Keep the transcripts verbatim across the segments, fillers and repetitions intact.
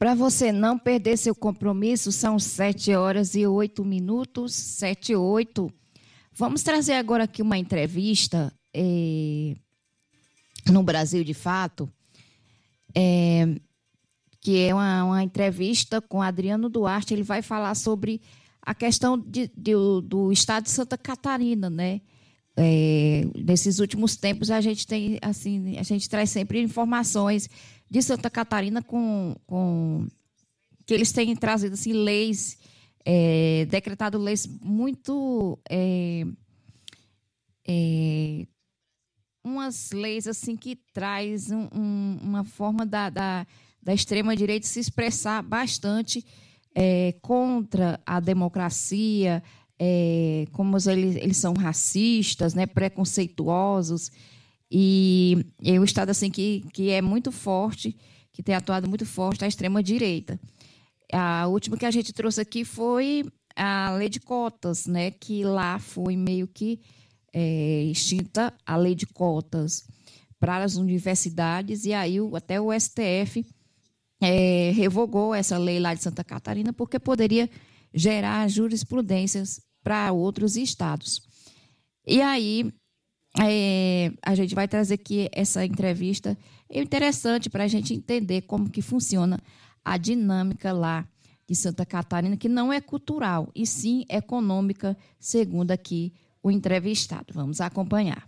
Para você não perder seu compromisso, são sete horas e oito minutos, sete e oito. Vamos trazer agora aqui uma entrevista é, no Brasil de Fato, é, que é uma, uma entrevista com Adriano Duarte. Ele vai falar sobre a questão de, de, do estado de Santa Catarina, né? É, nesses últimos tempos a gente tem, assim, a gente traz sempre informações de Santa Catarina com, com que eles têm trazido assim leis, é, decretado leis muito é, é, umas leis assim que traz um, um, uma forma da, da, da extrema direita se expressar bastante é, contra a democracia. É, como eles, eles são racistas, né, preconceituosos, e é um Estado assim, que, que é muito forte, que tem atuado muito forte a extrema-direita. A última que a gente trouxe aqui foi a lei de cotas, né, que lá foi meio que é, extinta a lei de cotas para as universidades, e aí até o S T F é, revogou essa lei lá de Santa Catarina, porque poderia gerar jurisprudências para outros estados. E aí, é, a gente vai trazer aqui essa entrevista interessante para a gente entender como que funciona a dinâmica lá de Santa Catarina, que não é cultural, e sim econômica, segundo aqui o entrevistado. Vamos acompanhar.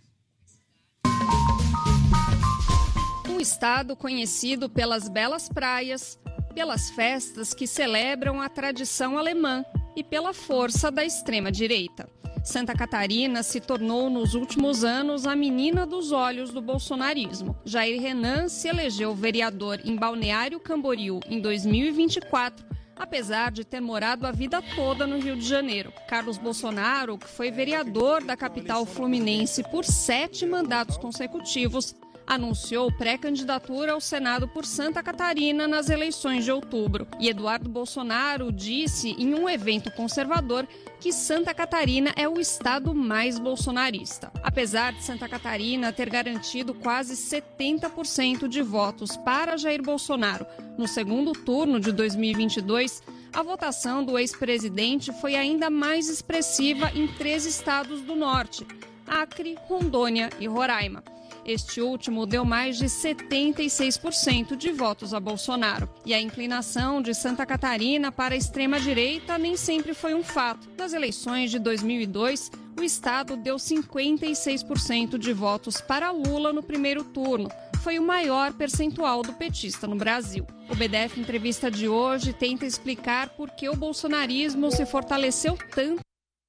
Um estado conhecido pelas belas praias, pelas festas que celebram a tradição alemã e pela força da extrema-direita. Santa Catarina se tornou, nos últimos anos, a menina dos olhos do bolsonarismo. Jair Renan se elegeu vereador em Balneário Camboriú em dois mil e vinte e quatro, apesar de ter morado a vida toda no Rio de Janeiro. Carlos Bolsonaro, que foi vereador da capital fluminense por sete mandatos consecutivos, anunciou pré-candidatura ao Senado por Santa Catarina nas eleições de outubro. E Eduardo Bolsonaro disse em um evento conservador que Santa Catarina é o estado mais bolsonarista. Apesar de Santa Catarina ter garantido quase setenta por cento de votos para Jair Bolsonaro no segundo turno de dois mil e vinte e dois, a votação do ex-presidente foi ainda mais expressiva em três estados do norte: Acre, Rondônia e Roraima. Este último deu mais de setenta e seis por cento de votos a Bolsonaro. E a inclinação de Santa Catarina para a extrema-direita nem sempre foi um fato. Nas eleições de dois mil e dois, o estado deu cinquenta e seis por cento de votos para Lula no primeiro turno. Foi o maior percentual do petista no Brasil. O B D F Entrevista de hoje tenta explicar por que o bolsonarismo se fortaleceu tanto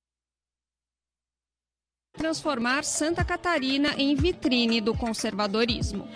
transformar Santa Catarina em vitrine do conservadorismo.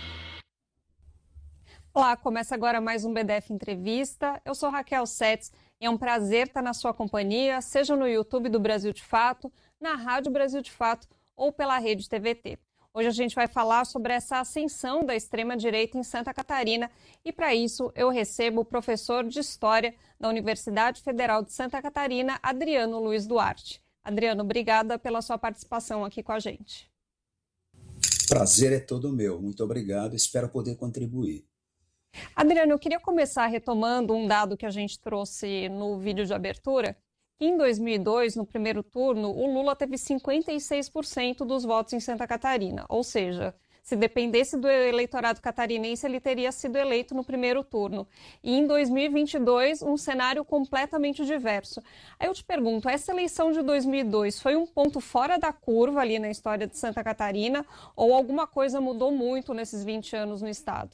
Olá, começa agora mais um B D F Entrevista. Eu sou Raquel Setz e é um prazer estar na sua companhia, seja no YouTube do Brasil de Fato, na Rádio Brasil de Fato ou pela Rede T V T. Hoje a gente vai falar sobre essa ascensão da extrema-direita em Santa Catarina e, para isso, eu recebo o professor de História da Universidade Federal de Santa Catarina, Adriano Luiz Duarte. Adriano, obrigada pela sua participação aqui com a gente. Prazer é todo meu. Muito obrigado. Espero poder contribuir. Adriano, eu queria começar retomando um dado que a gente trouxe no vídeo de abertura. Em dois mil e dois, no primeiro turno, o Lula teve cinquenta e seis por cento dos votos em Santa Catarina. Ou seja, se dependesse do eleitorado catarinense, ele teria sido eleito no primeiro turno. E em dois mil e vinte e dois, um cenário completamente diverso. Aí eu te pergunto, essa eleição de dois mil e dois foi um ponto fora da curva ali na história de Santa Catarina ou alguma coisa mudou muito nesses vinte anos no estado?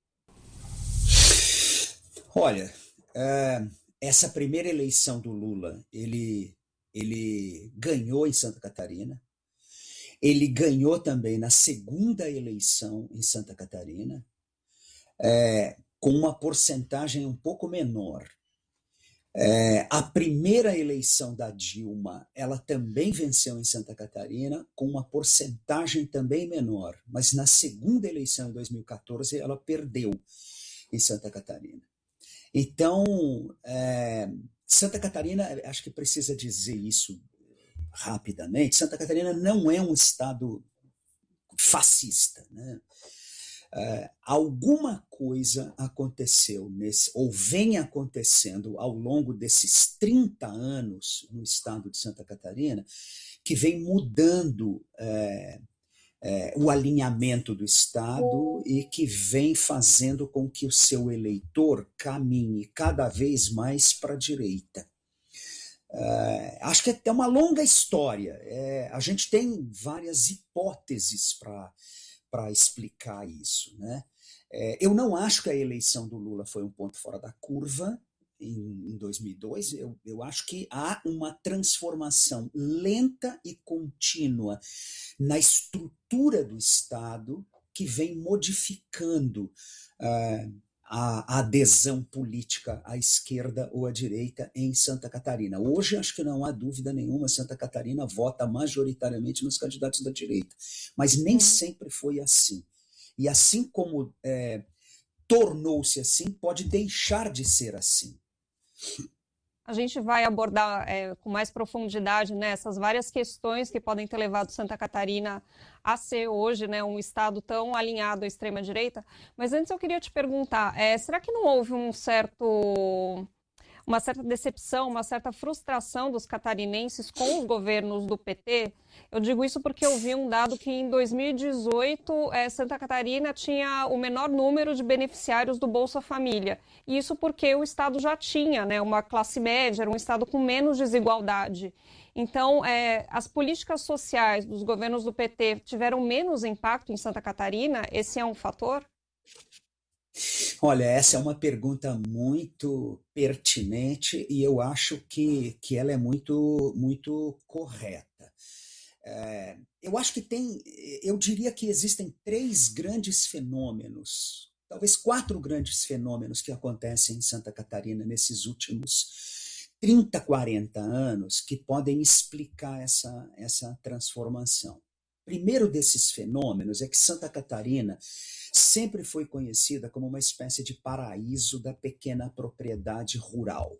Olha, é, essa primeira eleição do Lula, ele, ele ganhou em Santa Catarina. Ele ganhou também na segunda eleição em Santa Catarina, é, com uma porcentagem um pouco menor. É, a primeira eleição da Dilma, ela também venceu em Santa Catarina, com uma porcentagem também menor. Mas na segunda eleição, em dois mil e quatorze, ela perdeu em Santa Catarina. Então, é, Santa Catarina, acho que precisa dizer isso rapidamente, Santa Catarina não é um estado fascista, né? Uh, alguma coisa aconteceu nesse, ou vem acontecendo ao longo desses trinta anos no estado de Santa Catarina, que vem mudando é, é, o alinhamento do Estado e que vem fazendo com que o seu eleitor caminhe cada vez mais para a direita. É, acho que é uma longa história. É, a gente tem várias hipóteses para para explicar isso, né? É, eu não acho que a eleição do Lula foi um ponto fora da curva em, em dois mil e dois. Eu, eu acho que há uma transformação lenta e contínua na estrutura do Estado que vem modificando uh, a, a adesão política à esquerda ou à direita em Santa Catarina. Hoje, acho que não há dúvida nenhuma, Santa Catarina vota majoritariamente nos candidatos da direita, mas nem uhum. sempre foi assim. E assim como é, tornou-se assim, pode deixar de ser assim. A gente vai abordar é, com mais profundidade, né, essas várias questões que podem ter levado Santa Catarina a ser hoje, né, um estado tão alinhado à extrema-direita. Mas antes eu queria te perguntar, é, será que não houve um certo, uma certa decepção, uma certa frustração dos catarinenses com os governos do P T? Eu digo isso porque eu vi um dado que em dois mil e dezoito é, Santa Catarina tinha o menor número de beneficiários do Bolsa Família. E isso porque o estado já tinha, né, uma classe média, era um estado com menos desigualdade. Então, é, as políticas sociais dos governos do P T tiveram menos impacto em Santa Catarina? Esse é um fator? Olha, essa é uma pergunta muito pertinente e eu acho que, que ela é muito, muito correta. É, eu acho que tem, eu diria que existem três grandes fenômenos, talvez quatro grandes fenômenos que acontecem em Santa Catarina nesses últimos trinta, quarenta anos que podem explicar essa, essa transformação. Primeiro desses fenômenos é que Santa Catarina sempre foi conhecida como uma espécie de paraíso da pequena propriedade rural.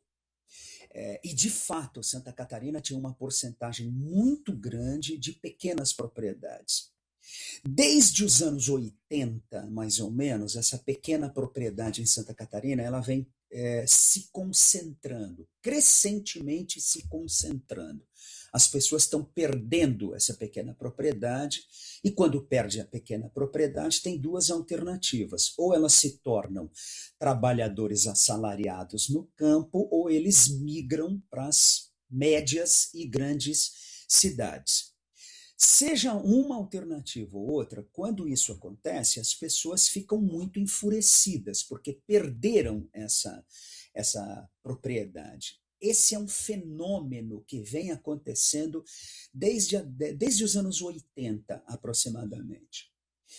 É, e, de fato, Santa Catarina tinha uma porcentagem muito grande de pequenas propriedades. Desde os anos oitenta, mais ou menos, essa pequena propriedade em Santa Catarina ela vem é, se concentrando, crescentemente se concentrando. As pessoas estão perdendo essa pequena propriedade e quando perde a pequena propriedade tem duas alternativas. Ou elas se tornam trabalhadores assalariados no campo ou eles migram para as médias e grandes cidades. Seja uma alternativa ou outra, quando isso acontece, as pessoas ficam muito enfurecidas porque perderam essa, essa propriedade. Esse é um fenômeno que vem acontecendo desde, a, desde os anos oitenta, aproximadamente.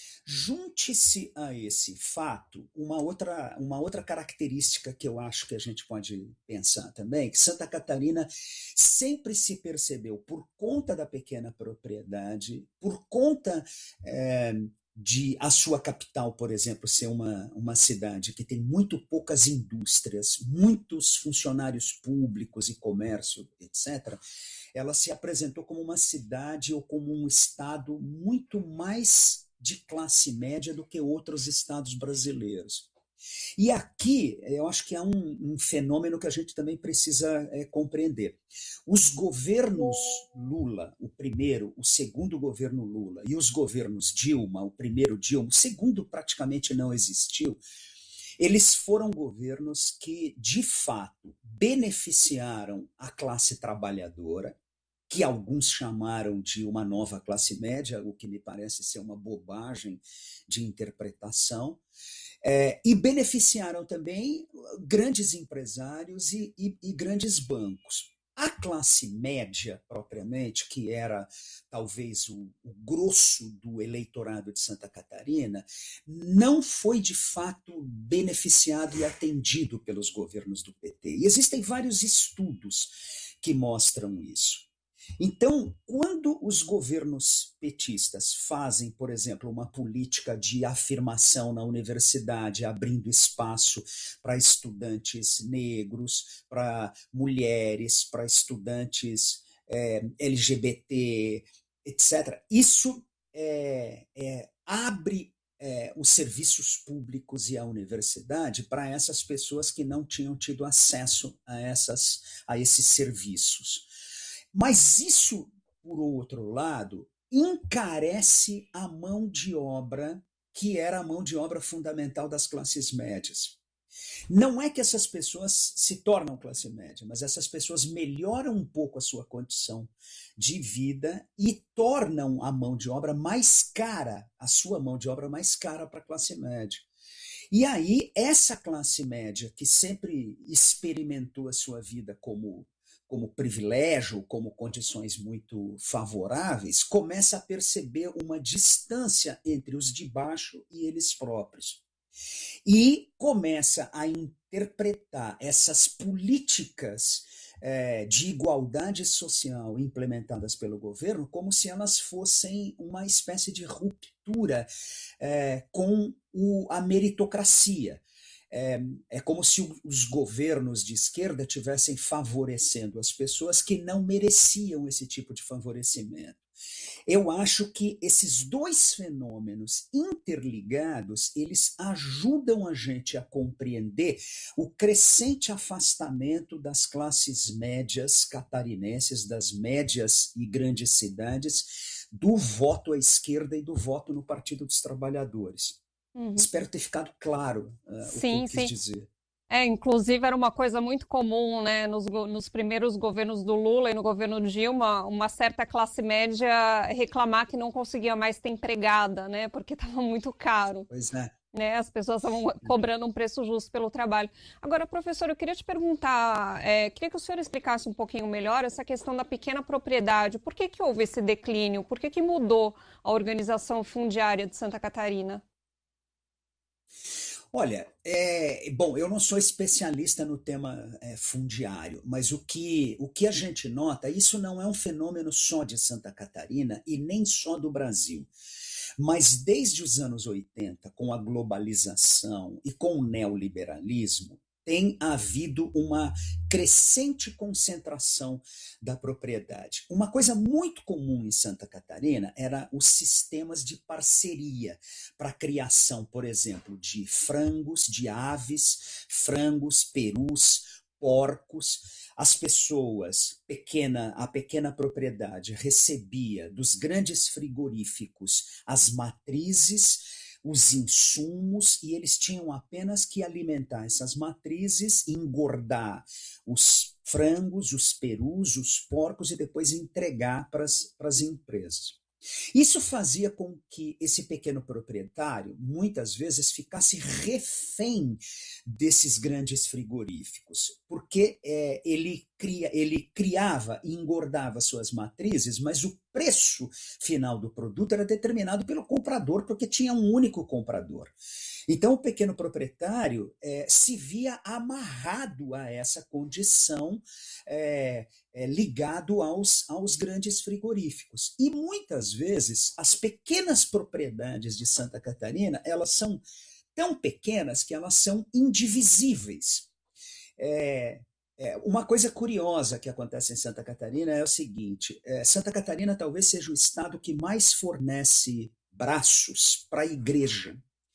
Junte-se a esse fato uma outra, uma outra característica que eu acho que a gente pode pensar também, que Santa Catarina sempre se percebeu, por conta da pequena propriedade, por conta é, de a sua capital, por exemplo, ser uma, uma cidade que tem muito poucas indústrias, muitos funcionários públicos e comércio, etcétera, ela se apresentou como uma cidade ou como um estado muito mais de classe média do que outros estados brasileiros. E aqui, eu acho que há um, um fenômeno que a gente também precisa é, compreender. Os governos Lula, o primeiro, o segundo governo Lula, e os governos Dilma, o primeiro Dilma, o segundo praticamente não existiu, eles foram governos que, de fato, beneficiaram a classe trabalhadora, que alguns chamaram de uma nova classe média, o que me parece ser uma bobagem de interpretação, é, e beneficiaram também grandes empresários e, e, e grandes bancos. A classe média, propriamente, que era talvez o, o grosso do eleitorado de Santa Catarina, não foi de fato beneficiado e atendido pelos governos do P T. E existem vários estudos que mostram isso. Então, quando os governos petistas fazem, por exemplo, uma política de afirmação na universidade, abrindo espaço para estudantes negros, para mulheres, para estudantes é, L G B T, etcétera, isso é, é, abre é, os serviços públicos e a universidade para essas pessoas que não tinham tido acesso a, essas, a esses serviços. Mas isso, por outro lado, encarece a mão de obra, que era a mão de obra fundamental das classes médias. Não é que essas pessoas se tornam classe média, mas essas pessoas melhoram um pouco a sua condição de vida e tornam a mão de obra mais cara, a sua mão de obra mais cara para a classe média. E aí, essa classe média, que sempre experimentou a sua vida como, como privilégio, como condições muito favoráveis, começa a perceber uma distância entre os de baixo e eles próprios. E começa a interpretar essas políticas é, de igualdade social implementadas pelo governo como se elas fossem uma espécie de ruptura é, com o, a meritocracia. É, é como se os governos de esquerda estivessem favorecendo as pessoas que não mereciam esse tipo de favorecimento. Eu acho que esses dois fenômenos interligados, eles ajudam a gente a compreender o crescente afastamento das classes médias catarinenses, das médias e grandes cidades, do voto à esquerda e do voto no Partido dos Trabalhadores. Uhum. Espero ter ficado claro uh, sim, o que eu quis sim. dizer. É, inclusive era uma coisa muito comum, né, nos, nos primeiros governos do Lula e no governo Dilma, uma certa classe média reclamar que não conseguia mais ter empregada, né, porque estava muito caro. Pois é. Né, as pessoas estavam cobrando um preço justo pelo trabalho. Agora, professor, eu queria te perguntar, é, queria que o senhor explicasse um pouquinho melhor essa questão da pequena propriedade. Por que que houve esse declínio? Por que que mudou a organização fundiária de Santa Catarina? Olha, é, bom, eu não sou especialista no tema é, fundiário, mas o que, o que a gente nota, isso não é um fenômeno só de Santa Catarina e nem só do Brasil, mas desde os anos oitenta, com a globalização e com o neoliberalismo, tem havido uma crescente concentração da propriedade. Uma coisa muito comum em Santa Catarina era os sistemas de parceria para a criação, por exemplo, de frangos, de aves, frangos, perus, porcos. As pessoas, pequena, a pequena propriedade recebia dos grandes frigoríficos as matrizes, os insumos, e eles tinham apenas que alimentar essas matrizes, engordar os frangos, os perus, os porcos e depois entregar para as empresas. Isso fazia com que esse pequeno proprietário, muitas vezes, ficasse refém desses grandes frigoríficos, porque é, ele, cria, ele criava e engordava suas matrizes, mas o preço final do produto era determinado pelo comprador, porque tinha um único comprador. Então, o pequeno proprietário é, se via amarrado a essa condição, é, é, ligado aos, aos grandes frigoríficos. E muitas vezes, as pequenas propriedades de Santa Catarina, elas são tão pequenas que elas são indivisíveis. É, é, uma coisa curiosa que acontece em Santa Catarina é o seguinte, é, Santa Catarina talvez seja o estado que mais fornece braços para a igreja,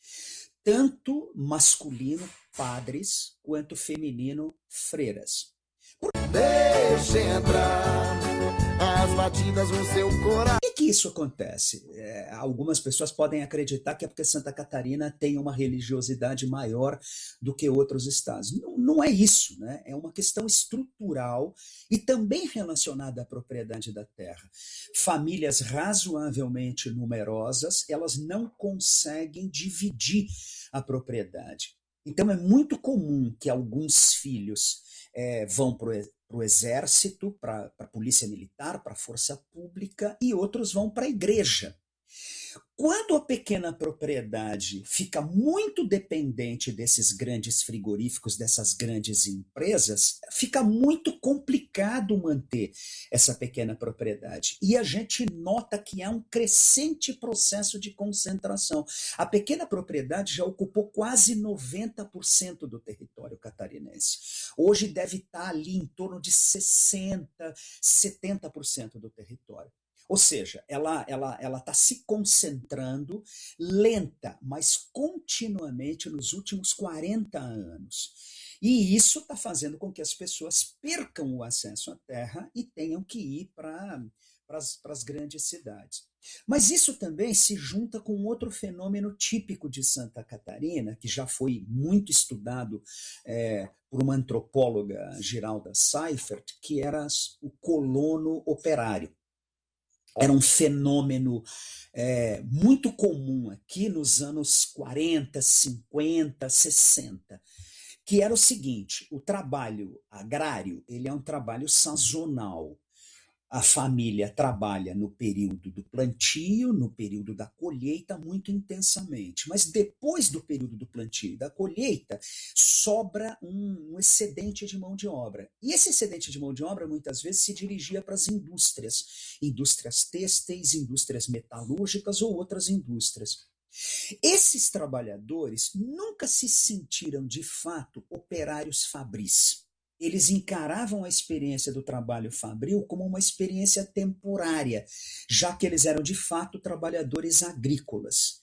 tanto masculino, padres, quanto feminino, freiras. Por... Deixa entrar as batidas no seu coração. Por que, que isso acontece? É, algumas pessoas podem acreditar que é porque Santa Catarina tem uma religiosidade maior do que outros estados. Não, não é isso, né? É uma questão estrutural e também relacionada à propriedade da terra. Famílias razoavelmente numerosas, elas não conseguem dividir a propriedade. Então é muito comum que alguns filhos é, vão para o exército, para a polícia militar, para a força pública, e outros vão para a igreja. Quando a pequena propriedade fica muito dependente desses grandes frigoríficos, dessas grandes empresas, fica muito complicado manter essa pequena propriedade. E a gente nota que há um crescente processo de concentração. A pequena propriedade já ocupou quase noventa por cento do território catarinense. Hoje deve estar ali em torno de sessenta por cento, setenta por cento do território. Ou seja, ela ela ela está se concentrando lenta, mas continuamente nos últimos quarenta anos. E isso está fazendo com que as pessoas percam o acesso à terra e tenham que ir para as grandes cidades. Mas isso também se junta com outro fenômeno típico de Santa Catarina, que já foi muito estudado é, por uma antropóloga, Giralda Seifert, que era o colono operário. Era um fenômeno é, muito comum aqui nos anos quarenta, cinquenta, sessenta, que era o seguinte: o trabalho agrário, ele é um trabalho sazonal. A família trabalha no período do plantio, no período da colheita, muito intensamente. Mas depois do período do plantio e da colheita, sobra um, um excedente de mão de obra. E esse excedente de mão de obra, muitas vezes, se dirigia para as indústrias. Indústrias têxteis, indústrias metalúrgicas ou outras indústrias. Esses trabalhadores nunca se sentiram, de fato, operários fabris. Eles encaravam a experiência do trabalho fabril como uma experiência temporária, já que eles eram de fato trabalhadores agrícolas.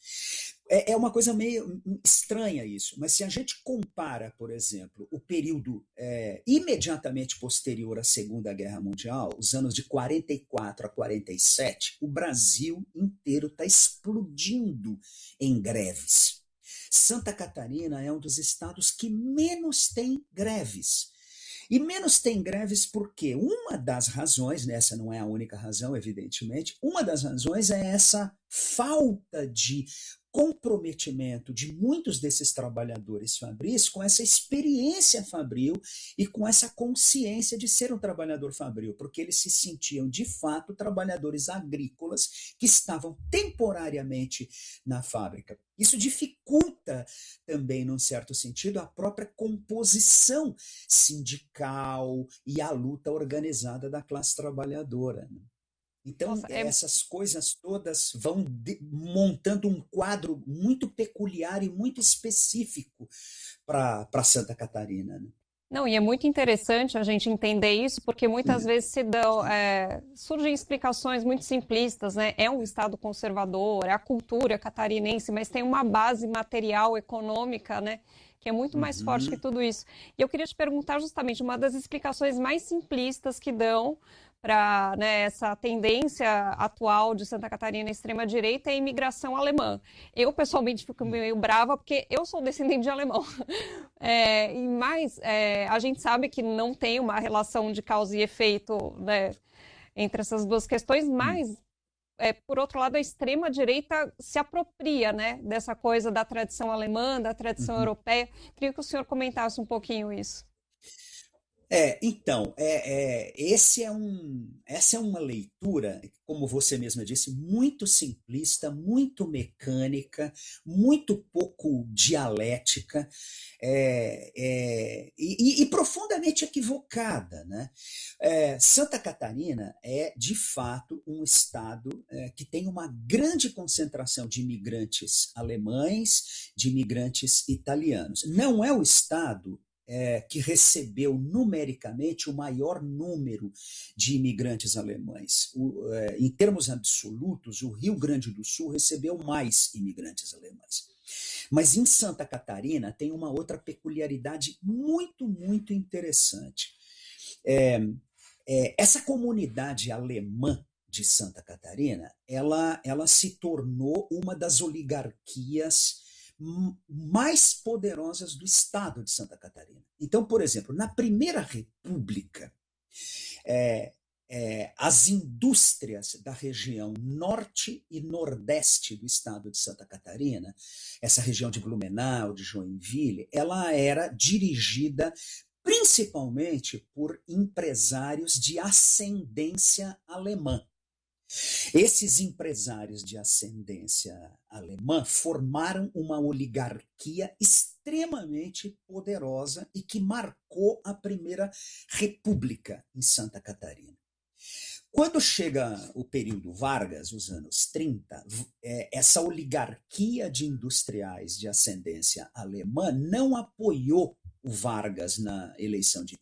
É uma coisa meio estranha isso, mas se a gente compara, por exemplo, o período é, imediatamente posterior à Segunda Guerra Mundial, os anos de quarenta e quatro a quarenta e sete, o Brasil inteiro está explodindo em greves. Santa Catarina é um dos estados que menos tem greves. E menos tem greves porque uma das razões, né, essa não é a única razão, evidentemente, uma das razões é essa falta de comprometimento de muitos desses trabalhadores fabris com essa experiência fabril e com essa consciência de ser um trabalhador fabril, porque eles se sentiam de fato trabalhadores agrícolas que estavam temporariamente na fábrica. Isso dificulta também, num certo sentido, a própria composição sindical e a luta organizada da classe trabalhadora, né? Então, Nossa, é... essas coisas todas vão de, montando um quadro muito peculiar e muito específico para Santa Catarina, né? Não, e é muito interessante a gente entender isso, porque muitas vezes se dão, é, surgem explicações muito simplistas, né? É um estado conservador, é a cultura catarinense, mas tem uma base material, econômica, né? Que é muito mais uhum. forte que tudo isso. E eu queria te perguntar justamente uma das explicações mais simplistas que dão para, né, essa tendência atual de Santa Catarina extrema-direita é a imigração alemã. Eu, pessoalmente, fico meio brava porque eu sou descendente de alemão. É, e mais, é, a gente sabe que não tem uma relação de causa e efeito, né, entre essas duas questões, mas, é, por outro lado, a extrema-direita se apropria, né, dessa coisa da tradição alemã, da tradição uhum. europeia. Queria que o senhor comentasse um pouquinho isso. É, então, é, é, esse é um, essa é uma leitura, como você mesma disse, muito simplista, muito mecânica, muito pouco dialética é, é, e, e profundamente equivocada, né? É, Santa Catarina é, de fato, um estado é, que tem uma grande concentração de imigrantes alemães, de imigrantes italianos. Não é o estado É, que recebeu numericamente o maior número de imigrantes alemães. O, é, em termos absolutos, o Rio Grande do Sul recebeu mais imigrantes alemães. Mas em Santa Catarina tem uma outra peculiaridade muito, muito interessante. É, é, essa comunidade alemã de Santa Catarina, ela, ela se tornou uma das oligarquias mais poderosas do estado de Santa Catarina. Então, por exemplo, na Primeira República, é, é, as indústrias da região norte e nordeste do estado de Santa Catarina, essa região de Blumenau, de Joinville, ela era dirigida principalmente por empresários de ascendência alemã. Esses empresários de ascendência alemã formaram uma oligarquia extremamente poderosa e que marcou a Primeira República em Santa Catarina. Quando chega o período Vargas, os anos trinta, essa oligarquia de industriais de ascendência alemã não apoiou o Vargas na eleição de trinta.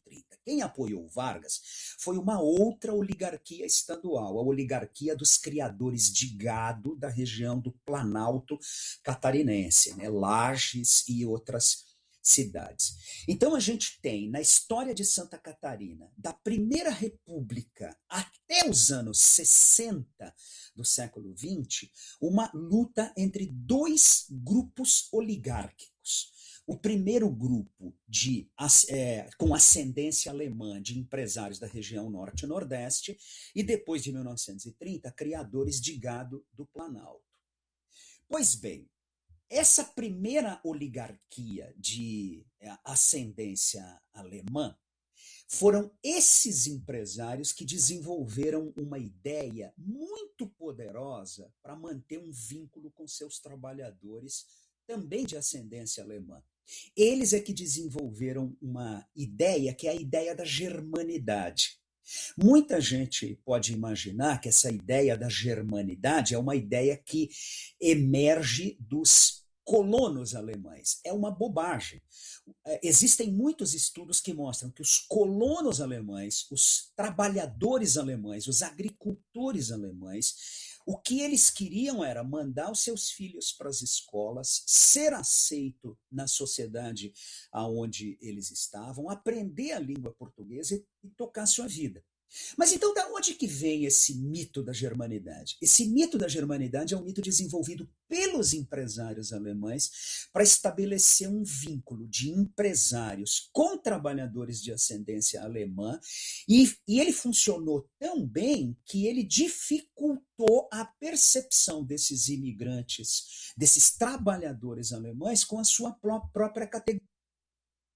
Quem apoiou o Vargas foi uma outra oligarquia estadual, a oligarquia dos criadores de gado da região do Planalto catarinense, né? Lages e outras cidades. Então a gente tem, na história de Santa Catarina, da Primeira República até os anos sessenta do século vinte, uma luta entre dois grupos oligárquicos. O primeiro grupo de, é, com ascendência alemã de empresários da região norte e nordeste, e depois de mil novecentos e trinta, criadores de gado do Planalto. Pois bem, essa primeira oligarquia de ascendência alemã foram esses empresários que desenvolveram uma ideia muito poderosa para manter um vínculo com seus trabalhadores, também de ascendência alemã. Eles é que desenvolveram uma ideia que é a ideia da germanidade. Muita gente pode imaginar que essa ideia da germanidade é uma ideia que emerge dos colonos alemães. É uma bobagem. Existem muitos estudos que mostram que os colonos alemães, os trabalhadores alemães, os agricultores alemães, o que eles queriam era mandar os seus filhos para as escolas, ser aceito na sociedade aonde eles estavam, aprender a língua portuguesa e, e tocar sua vida. Mas então, da onde que vem esse mito da germanidade? Esse mito da germanidade é um mito desenvolvido pelos empresários alemães para estabelecer um vínculo de empresários com trabalhadores de ascendência alemã, e, e ele funcionou tão bem que ele dificultou a percepção desses imigrantes, desses trabalhadores alemães com a sua pró- própria cate-